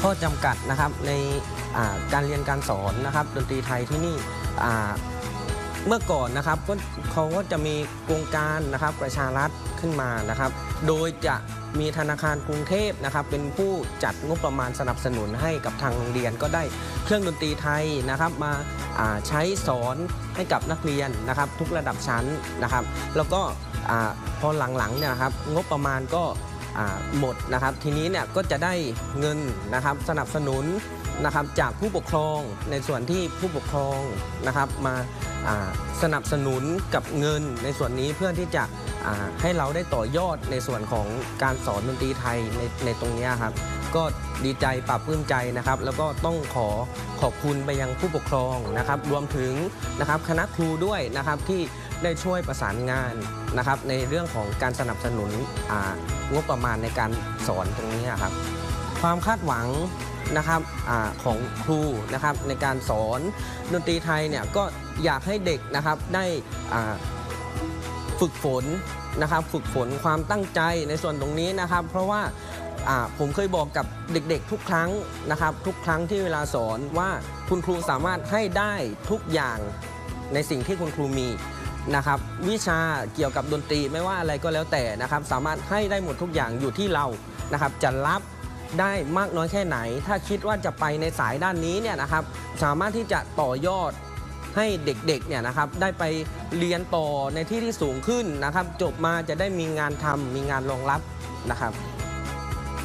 ข้อจำกัดนะครับในการเรียนการสอนนะครับดนตรีไทยที่นี่อ่าเมื่อก่อนนะครับเขาก็จะมีโครงการนะครับประชารัฐขึ้นมานะครับโดยจะมีธนาคารกรุงเทพนะครับเป็นผู้จัดงบประมาณสนับสนุนให้กับทางโรงเรียนก็ได้เครื่องดนตรีไทยนะครับมาใช้สอนให้กับนักเรียนนะครับทุกระดับชั้นนะครับแล้วก็พอหลังๆเนี่ยครับงบประมาณก็หมดนะครับทีนี้เนี่ยก็จะได้เงินนะครับสนับสนุนนะครับจากผู้ปกครองในส่วนที่ผู้ปกครองนะครับมาสนับสนุนกับเงินในส่วนนี้เพื่อที่จะให้เราได้ต่อยอดในส่วนของการสอนดนตรีไทยในตรงนี้ครับก็ดีใจปลาบปลื้มใจนะครับแล้วก็ต้องขอบคุณไปยังผู้ปกครองนะครับรวมถึงนะครับคณะครูด้วยนะครับที่ได้ช่วยประสานงานนะครับในเรื่องของการสนับสนุนงบประมาณในการสอนตรงนี้ครับความคาดหวังนะครับของครูนะครับในการสอนดนตรีไทยเนี่ยก็อยากให้เด็กนะครับได้ฝึกฝนนะครับฝึกฝนความตั้งใจในส่วนตรงนี้นะครับเพราะว่าผมเคยบอกกับเด็กๆทุกครั้งนะครับทุกครั้งที่เวลาสอนว่าคุณครูสามารถให้ได้ทุกอย่างในสิ่งที่คุณครูมีนะครับวิชาเกี่ยวกับดนตรีไม่ว่าอะไรก็แล้วแต่นะครับสามารถให้ได้หมดทุกอย่างอยู่ที่เรานะครับจะรับได้มากน้อยแค่ไหนถ้าคิดว่าจะไปในสายด้านนี้เนี่ยนะครับสามารถที่จะต่อยอดให้เด็กๆเนี่ยนะครับได้ไปเรียนต่อในที่ที่สูงขึ้นนะครับจบมาจะได้มีงานทำมีงานรองรับนะครับ